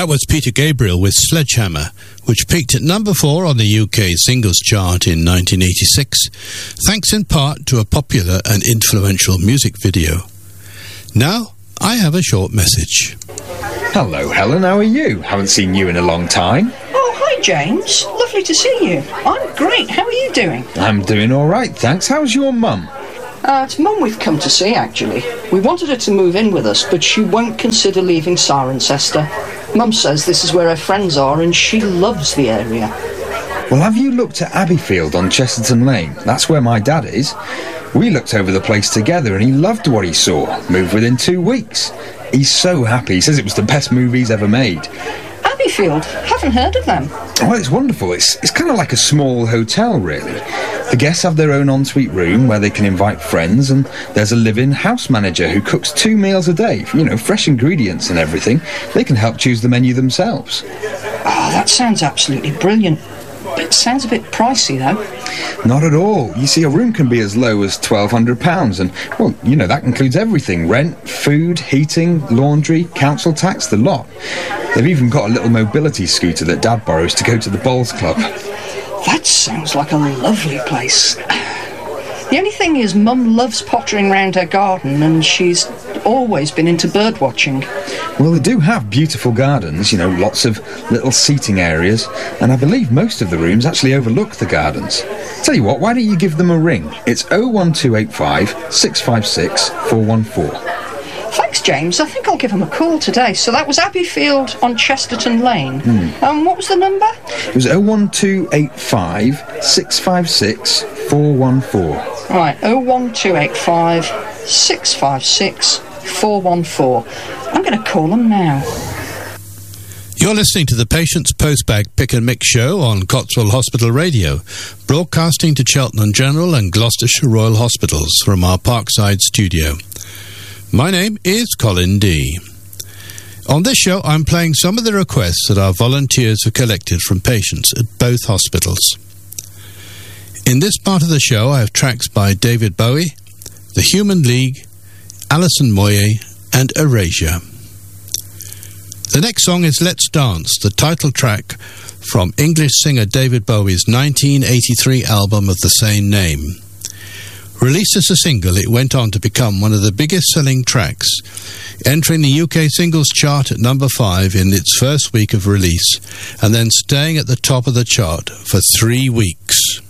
That was Peter Gabriel with Sledgehammer, which peaked at number 4 on the UK singles chart in 1986, thanks in part to a popular and influential music video. Now, I have a short message. Hello, Helen, how are you? Haven't seen you in a long time. Oh, hi, James. Lovely to see you. I'm great. How are you doing? I'm doing all right, thanks. How's your mum? It's Mum we've come to see, actually. We wanted her to move in with us, but she won't consider leaving Cirencester. Mum says this is where her friends are and she loves the area. Well, have you looked at Abbeyfield on Chesterton Lane? That's where my dad is. We looked over the place together and he loved what he saw. Moved within 2 weeks. He's so happy. He says it was the best movie he's ever made. Abbeyfield? Haven't heard of them. Well, it's wonderful. It's kind of like a small hotel, really. The guests have their own ensuite room where they can invite friends, and there's a live-in house manager who cooks 2 meals a day, fresh ingredients and everything. They can help choose the menu themselves. Oh, that sounds absolutely brilliant. But it sounds a bit pricey, though. Not at all. You see, a room can be as low as £1,200 and, well, that includes everything. Rent, food, heating, laundry, council tax, the lot. They've even got a little mobility scooter that Dad borrows to go to the bowls club. That sounds like a lovely place. The only thing is, Mum loves pottering round her garden and she's always been into bird watching. Well, they do have beautiful gardens, lots of little seating areas, and I believe most of the rooms actually overlook the gardens. Tell you what, why don't you give them a ring? It's 01285 656 414. Thanks, James. I think I'll give him a call today. So that was Abbeyfield on Chesterton Lane. What was the number? It was 01285 656 414. Right, 01285 656 414. I'm going to call them now. You're listening to the Patients Postbag Pick and Mix show on Cotswold Hospital Radio, broadcasting to Cheltenham General and Gloucestershire Royal Hospitals from our Parkside studio. My name is Colin D. On this show, I'm playing some of the requests that our volunteers have collected from patients at both hospitals. In this part of the show, I have tracks by David Bowie, The Human League, Alison Moyet, and Erasure. The next song is Let's Dance, the title track from English singer David Bowie's 1983 album of the same name. Released as a single, it went on to become one of the biggest-selling tracks, entering the UK singles chart at number 5 in its first week of release, and then staying at the top of the chart for 3 weeks.